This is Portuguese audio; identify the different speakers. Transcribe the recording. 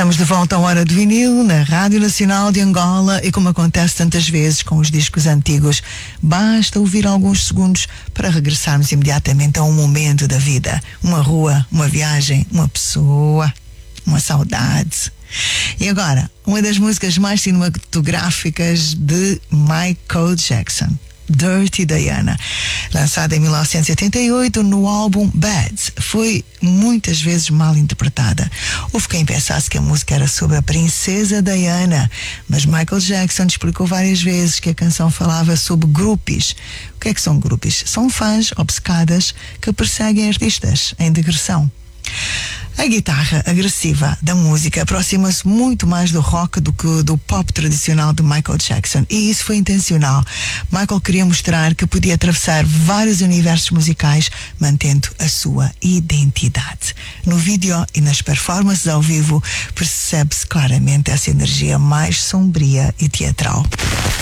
Speaker 1: Estamos de volta à Hora do Vinil, na Rádio Nacional de Angola, e como acontece tantas vezes com os discos antigos, basta ouvir alguns segundos para regressarmos imediatamente a um momento da vida. Uma rua, uma viagem, uma pessoa, uma saudade. E agora, uma das músicas mais cinematográficas de Michael Jackson, Dirty Diana, lançada em 1988 no álbum Bad, foi muitas vezes mal interpretada. Houve quem pensasse que a música era sobre a princesa Diana, mas Michael Jackson explicou várias vezes que a canção falava sobre groupies. O que é que são groupies? São fãs obcecadas que perseguem artistas em digressão. A guitarra agressiva da música aproxima-se muito mais do rock do que do pop tradicional de Michael Jackson, e isso foi intencional. Michael queria mostrar que podia atravessar vários universos musicais mantendo a sua identidade. No vídeo e nas performances ao vivo percebe-se claramente essa energia mais sombria e teatral.